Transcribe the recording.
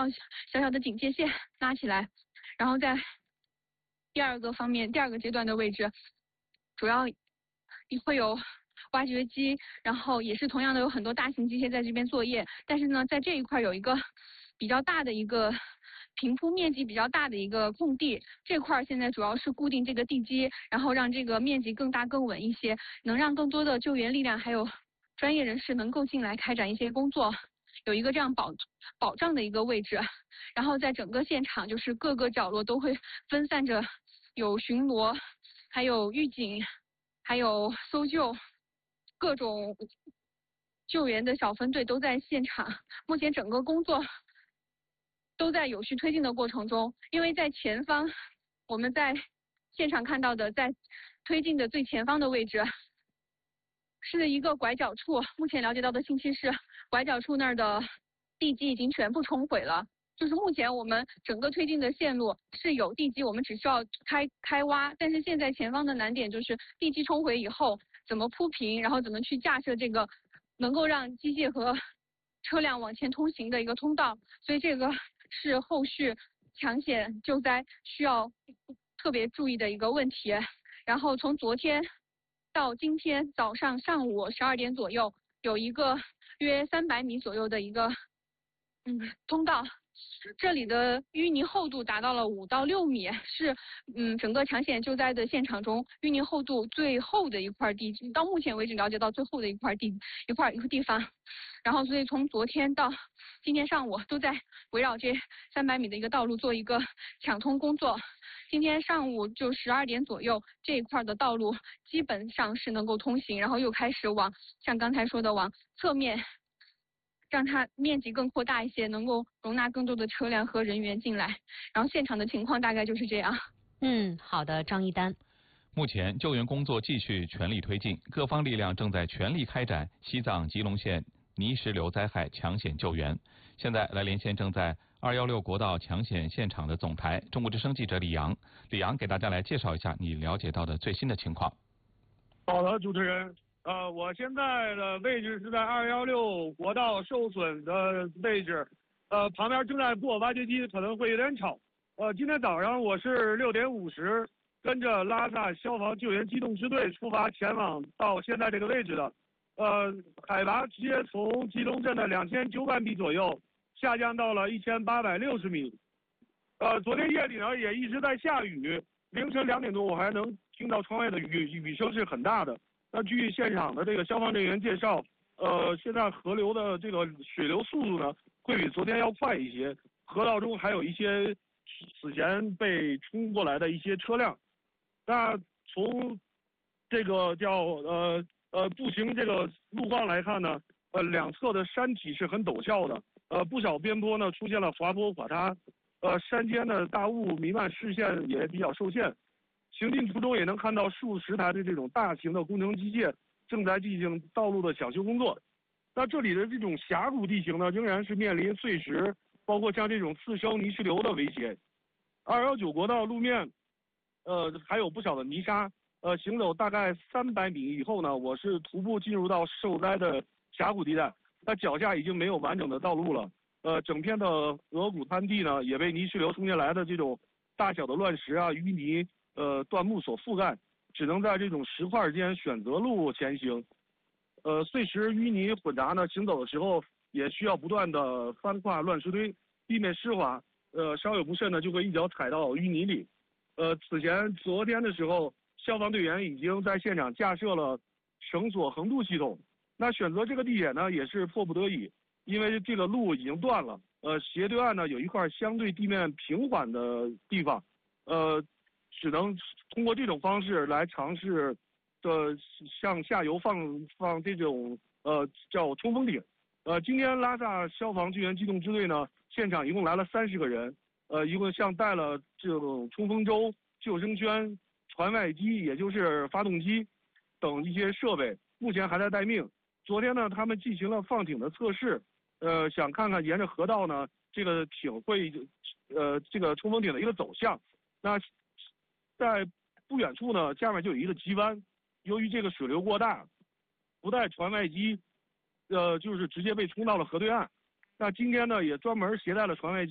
小小的警戒线拉起来，然后在第二个阶段的位置，主要会有挖掘机，然后也是同样的有很多大型机械在这边作业，但是呢，在这一块有一个比较大的一个平铺面积比较大的一个空地，这块现在主要是固定这个地基，然后让这个面积更大更稳一些，能让更多的救援力量还有专业人士能够进来开展一些工作，有一个这样保障的一个位置。然后在整个现场就是各个角落都会分散着有巡逻，还有预警，还有搜救，各种救援的小分队都在现场。目前整个工作都在有序推进的过程中，因为在前方，我们在现场看到的，在推进的最前方的位置是一个拐角处，目前了解到的信息是，拐角处那儿的地基已经全部冲毁了。就是目前我们整个推进的线路是有地基，我们只需要开挖，但是现在前方的难点就是地基冲毁以后怎么铺平，然后怎么去架设这个能够让机械和车辆往前通行的一个通道，所以这个是后续抢险救灾需要特别注意的一个问题。然后从昨天到今天上午12点左右，有一个约300米左右的一个通道，这里的淤泥厚度达到了5到6米，是整个抢险救灾的现场中淤泥厚度最厚的一块地，到目前为止了解到最厚的一个地方。然后所以从昨天到今天上午都在围绕这300米的一个道路做一个抢通工作。今天上午就12点左右，这一块的道路基本上是能够通行，然后又开始像刚才说的往侧面让它面积更扩大一些，能够容纳更多的车辆和人员进来。然后现场的情况大概就是这样。 好的，张一丹。 目前救援工作继续全力推进，各方力量正在全力开展西藏吉隆县泥石流灾害抢险救援。现在来连线正在216国道抢险现场的总台中国之声记者李阳，给大家来介绍一下你了解到的最新的情况。 好的，主持人。我现在的位置是在216国道受损的位置，旁边正在过挖掘机，可能会有点吵。今天早上我是6点50跟着拉萨消防救援机动支队出发前往到现在这个位置的。海拔直接从吉隆镇的2900米左右下降到了1860米。昨天夜里呢也一直在下雨，凌晨2点多我还能听到窗外的雨声是很大的。那据现场的这个消防人员介绍，现在河流的这个水流速度呢会比昨天要快一些，河道中还有一些此前被冲过来的一些车辆。那从这个步行这个路况来看呢，两侧的山体是很陡峭的，不少边坡呢出现了滑坡垮塌，山间的大雾弥漫，视线也比较受限。行进途中也能看到数十台的这种大型的工程机械正在进行道路的抢修工作。那这里的这种峡谷地形呢，仍然是面临碎石，包括像这种次生泥石流的威胁。219国道路面，还有不少的泥沙。行走大概300米以后呢，我是徒步进入到受灾的峡谷地带。那脚下已经没有完整的道路了。整片的鹅骨滩地呢，也被泥石流冲进来的这种大小的乱石啊、淤泥。断木所覆盖，只能在这种石块间选择路前行。碎石淤泥混杂呢，行走的时候也需要不断的翻跨乱石堆，避免湿滑。稍有不慎呢，就会一脚踩到淤泥里。昨天的时候，消防队员已经在现场架设了绳索横渡系统。那选择这个地点呢，也是迫不得已，因为这个路已经断了。斜对岸呢有一块相对地面平缓的地方，只能通过这种方式来尝试向下游放这种叫冲锋艇。今天拉萨消防救援机动支队呢，现场一共来了30个人，一共带了这种冲锋舟、救生圈、船外机，也就是发动机等一些设备，目前还在待命。昨天呢，他们进行了放艇的测试，想看看沿着河道呢，这个艇会这个冲锋艇的一个走向。那在不远处呢，下面就有一个急弯，由于这个水流过大，不带船外机，就是直接被冲到了河对岸。那今天呢，也专门携带了船外机。